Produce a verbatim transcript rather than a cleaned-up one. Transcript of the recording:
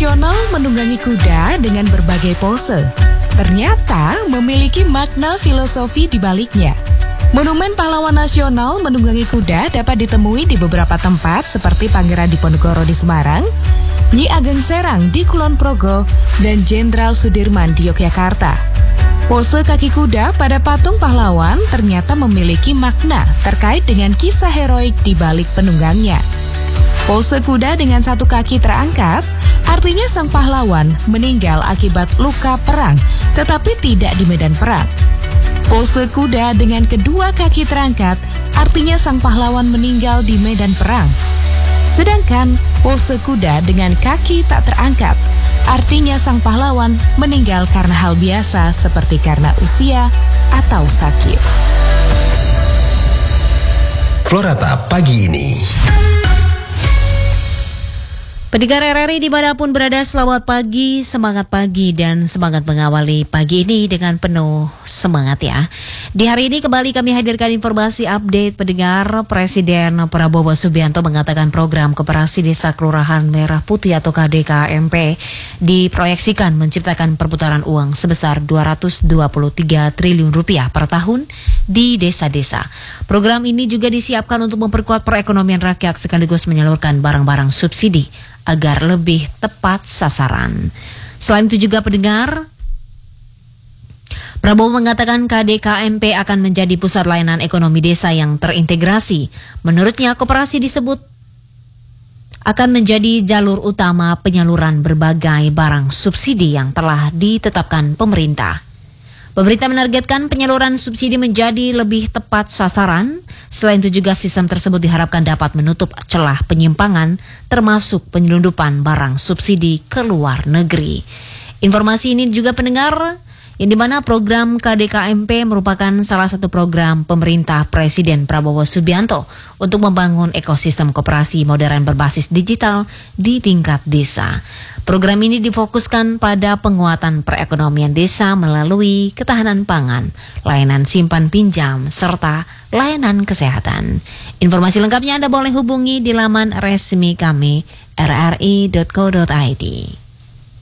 nasional menunggangi kuda dengan berbagai pose. Ternyata memiliki makna filosofi di baliknya. Monumen pahlawan nasional menunggangi kuda dapat ditemui di beberapa tempat seperti Pangeran Diponegoro di Semarang, Nyi Ageng Serang di Kulon Progo, dan Jenderal Sudirman di Yogyakarta. Pose kaki kuda pada patung pahlawan ternyata memiliki makna terkait dengan kisah heroik di balik penunggangnya. Pose kuda dengan satu kaki terangkat artinya sang pahlawan meninggal akibat luka perang, tetapi tidak di medan perang. Pose kuda dengan kedua kaki terangkat artinya sang pahlawan meninggal di medan perang. Sedangkan pose kuda dengan kaki tak terangkat artinya sang pahlawan meninggal karena hal biasa seperti karena usia atau sakit. Florata pagi ini. Pendengar R R I dimanapun berada, selamat pagi, semangat pagi dan semangat mengawali pagi ini dengan penuh semangat ya. Di hari ini kembali kami hadirkan informasi update pendengar. Presiden Prabowo Subianto mengatakan program Koperasi Desa Kelurahan Merah Putih atau K D K M P diproyeksikan menciptakan perputaran uang sebesar dua ratus dua puluh tiga triliun rupiah per tahun di desa-desa. Program ini juga disiapkan untuk memperkuat perekonomian rakyat sekaligus menyalurkan barang-barang subsidi agar lebih tepat sasaran. Selain itu juga pendengar, Prabowo mengatakan K D K M P akan menjadi pusat layanan ekonomi desa yang terintegrasi. Menurutnya, koperasi disebut akan menjadi jalur utama penyaluran berbagai barang subsidi yang telah ditetapkan pemerintah. Pemerintah menargetkan penyaluran subsidi menjadi lebih tepat sasaran. Selain itu juga sistem tersebut diharapkan dapat menutup celah penyimpangan termasuk penyelundupan barang subsidi ke luar negeri. Informasi ini juga pendengar, yang dimana program K D K M P merupakan salah satu program pemerintah Presiden Prabowo Subianto untuk membangun ekosistem koperasi modern berbasis digital di tingkat desa. Program ini difokuskan pada penguatan perekonomian desa melalui ketahanan pangan, layanan simpan pinjam, serta layanan kesehatan. Informasi lengkapnya Anda boleh hubungi di laman resmi kami r r i dot co dot i d.